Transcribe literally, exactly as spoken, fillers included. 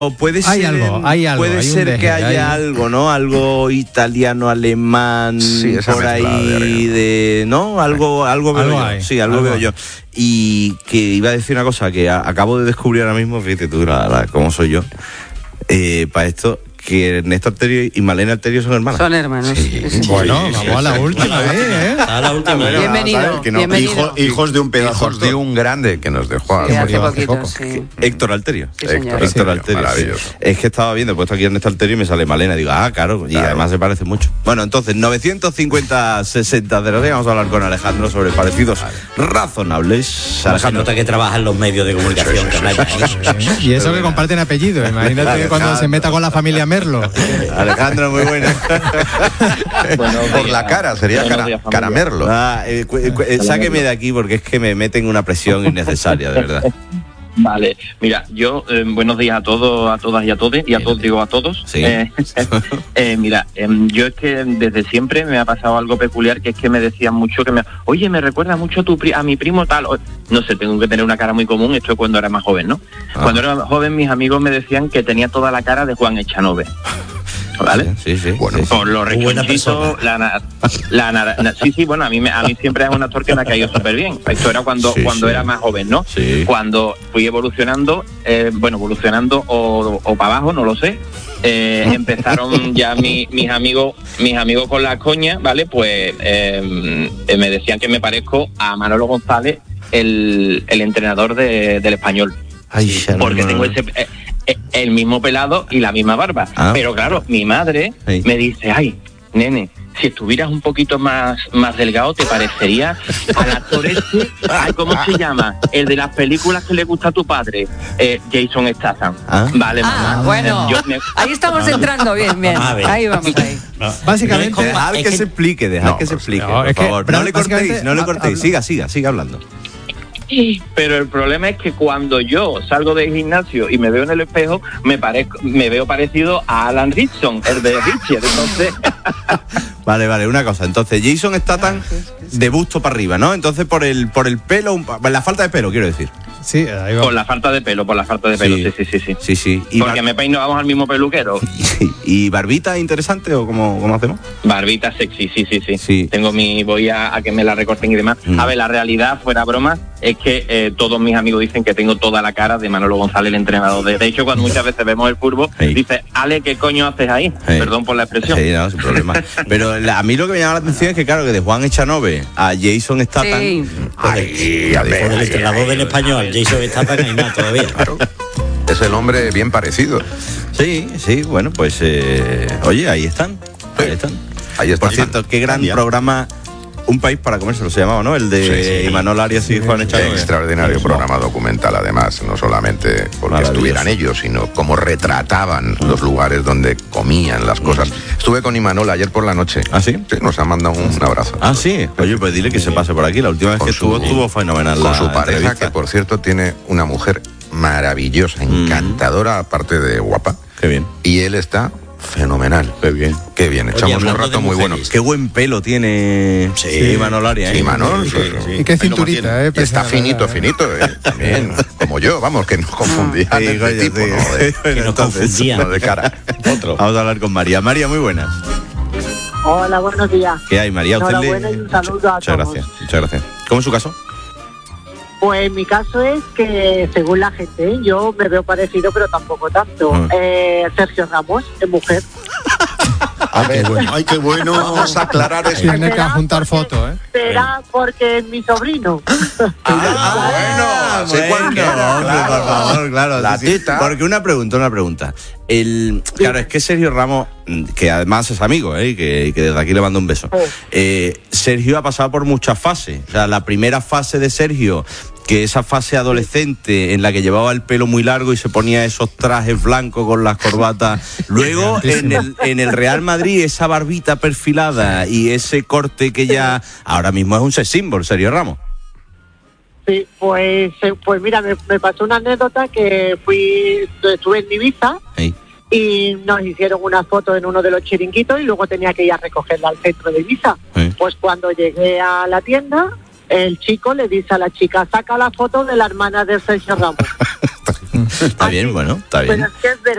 O puede hay ser, algo, hay algo, puede hay ser deje, que haya hay... algo, ¿no? Algo italiano, alemán, sí, por ahí, de, de, ¿no? Algo, algo veo algo yo. hay, Sí, algo, algo veo hay. yo. Y que iba a decir una cosa que a, acabo de descubrir ahora mismo, fíjate tú, la, la, cómo soy yo, eh, para esto, que Ernesto Alterio y Malena Alterio son hermanas. Son hermanos. Sí, sí, sí. Bueno, sí, vamos sí, a la sí. última vez, ¿eh? A la última. Bueno, Bienvenido, ¿sabes? Que no, bienvenido. hijo- hijos de un pedazo de un grande que nos dejó. Sí, que hace murió hace poquito, poco. sí. Héctor Alterio. Sí, señor. Héctor Sí, Alterio. sí. maravilloso. Es que estaba viendo, he puesto aquí Ernesto Alterio y me sale Malena. Digo, ah, claro, y Claro. además se parece mucho. Bueno, entonces, novecientos cincuenta sesenta cero diez, vamos a hablar con Alejandro sobre parecidos razonables. Se Alejandro. nota que trabaja en los medios de comunicación. que habláis aquí. Y eso que comparten apellido. Imagínate Alejandro. cuando se meta con la familia Merlo. Alejandro, muy buena. Por la cara, sería cara, caramerlo. Ah, eh, cu- cu- eh, sáqueme de aquí porque es que me meten una presión innecesaria, de verdad. Vale, mira, yo, eh, buenos días a todos, a todas y a todos, y a todos digo a todos. Sí. Eh, eh, mira, eh, yo es que desde siempre me ha pasado algo peculiar, que es que me decían mucho que me, oye, me recuerda mucho a, tu pri- a mi primo tal, o- no sé, tengo que tener una cara muy común, esto es cuando era más joven, ¿no? Ah. Cuando era más joven mis amigos me decían que tenía toda la cara de Juan Echanove. ¿Vale? Sí, sí. Bueno, sí, sí. Por los Buena requisitos, la, na- la, na- na- sí, sí, bueno, a mí, me- a mí siempre es un actor que me ha caído súper bien. Esto era cuando, Sí, cuando sí. era más joven, ¿no? Sí. Cuando fui evolucionando, eh, bueno, evolucionando o, o para abajo, no lo sé. eh, empezaron ya mi- mis amigos, mis amigos con la coña, ¿vale? Pues eh, eh, me decían que me parezco a Manolo González, el, el entrenador de- del Español. Ay, ya no, Porque no, tengo no. ese eh, eh, el mismo pelado y la misma barba. Ah. Pero claro, mi madre Sí. me dice, ay, nene, si estuvieras un poquito más, más delgado, te parecería al actor este, ay, ¿cómo se llama? El de las películas que le gusta a tu padre, eh, Jason Statham. Ah. Vale, Ah, mamá. bueno. Yo me- Ahí estamos entrando bien, bien. A ver. Ahí vamos, ahí. No. Básicamente- No es como- Dejad es que que- se explique, dejad No, que se pues, explique, no, por es que, favor. Bran, No le cortéis, básicamente, no le ha- cortéis. habla- Siga, siga, siga hablando. Pero el problema es que cuando yo salgo del gimnasio y me veo en el espejo, me parezco, me veo parecido a Alan Ritchson, el de Richard. Entonces, Vale, vale, una cosa. Entonces, Jason Statham de busto para arriba, ¿no? Entonces, por el por el pelo, un pa- la falta de pelo, quiero decir. Sí, ahí por va. la falta de pelo, por la falta de pelo, sí, sí, sí, sí. Sí, sí. ¿Y, Porque bar- me peino, vamos al mismo peluquero. y barbita interesante o cómo, cómo hacemos? Barbita sexy, sí, sí, sí. Sí. Tengo mi, voy a, a que me la recorten y demás. Mm. A ver, la realidad, fuera broma, es que eh, todos mis amigos dicen que tengo toda la cara de Manolo González, el entrenador. De, de hecho, cuando muchas veces vemos el fútbol, Sí. dice, Ale, ¿qué coño haces ahí? Sí. Perdón por la expresión. Sí, no, sin problema. Pero la- a mí lo que me llama la atención es que, claro, que de Juan Echanove a Jason Statham. Sí. Ay, a ver, Por el ay, entrenador ay, del español, Jason Statham, y nada todavía. claro. Es el hombre bien parecido. Sí, sí, bueno, pues eh, oye, ahí están. Ahí están. Ahí está. Por cierto, qué gran Día. programa. Un país para comérselo se llamaba, ¿no? El de Sí, sí. Imanol Arias y Juan Echanove. Extraordinario programa documental, además, no solamente porque Maravilloso. estuvieran ellos, sino cómo retrataban los lugares donde comían las cosas. Estuve con Imanol ayer por la noche. ¿Ah, sí? Sí, nos ha mandado un abrazo. Ah, sí. Oye, pues dile que se pase por aquí. La última vez Con que su- estuvo, estuvo fenomenal. Con la su pareja, entrevista. que por cierto tiene una mujer maravillosa, encantadora, aparte de guapa. Qué bien. Y él está fenomenal. Qué bien. Qué bien, Oye, echamos un hablando rato de muy bueno. mujeres. Qué buen pelo tiene Sí. Imanol Arias, ¿eh? Sí, Manol, Sí, sí, sí. Y qué cinturita, ¿eh? Y está Pesa, finito, ¿verdad? finito, ¿eh? También, como yo, vamos, que nos confundían Sí, de coño, tipo, sí. ¿no? De, Bueno, nos entonces, confundían. no de cara. Otro. Vamos a hablar con María. María, muy buenas. Hola, buenos días. ¿Qué hay, María? ¿Usted le- Enhorabuena y un saludo a Muchas todos. gracias, muchas gracias. ¿Cómo es su caso? Pues mi caso es que, según la gente, ¿eh? yo me veo parecido, pero tampoco tanto. Ah. Eh, Sergio Ramos, es mujer. A ver, ay, qué bueno. Vamos a aclarar eso. Tiene que Será juntar porque- fotos, ¿eh? Será porque es mi sobrino. Ah, bueno, sé cuál que era, hombre, claro. por favor, claro. La sí, sí. tita. Porque una pregunta, una pregunta. El, claro, es que Sergio Ramos, mm, que además es amigo, ¿eh? y que, y que desde aquí le mando un beso. Sí. Eh, Sergio ha pasado por muchas fases. O sea, la primera fase de Sergio, que esa fase adolescente en la que llevaba el pelo muy largo y se ponía esos trajes blancos con las corbatas. Luego, en el, en el Real Madrid, esa barbita perfilada y ese corte que ya ahora mismo es un sex symbol, Sergio Ramos. Sí, pues, eh, pues mira, me, me pasó una anécdota que fui, estuve en Ibiza Sí. y nos hicieron una foto en uno de los chiringuitos y luego tenía que ir a recogerla al centro de Ibiza. Sí. Pues cuando llegué a la tienda, el chico le dice a la chica, saca la foto de la hermana de Sergio Ramos. Está bien, bueno, está bien. Pero es que es verdad.